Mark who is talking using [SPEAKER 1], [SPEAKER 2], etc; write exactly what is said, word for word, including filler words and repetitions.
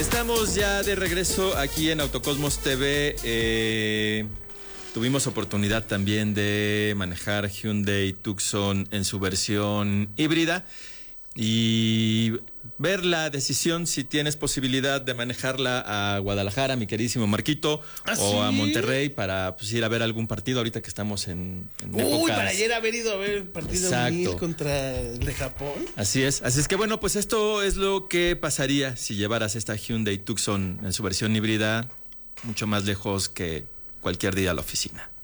[SPEAKER 1] Estamos ya de regreso aquí en Autocosmos T V. Eh, tuvimos oportunidad también de manejar Hyundai Tucson en su versión híbrida y ver la decisión si tienes posibilidad de manejarla a Guadalajara, mi queridísimo Marquito,
[SPEAKER 2] ¿Ah,
[SPEAKER 1] o
[SPEAKER 2] sí?
[SPEAKER 1] a Monterrey para pues, ir a ver algún partido ahorita que estamos en, en
[SPEAKER 2] Uy,
[SPEAKER 1] épocas...
[SPEAKER 2] para ayer haber ido a ver el partido
[SPEAKER 1] Exacto.
[SPEAKER 2] mil contra el de Japón.
[SPEAKER 1] Así es, así es que bueno, pues esto es lo que pasaría si llevaras esta Hyundai Tucson en su versión híbrida mucho más lejos que cualquier día a la oficina.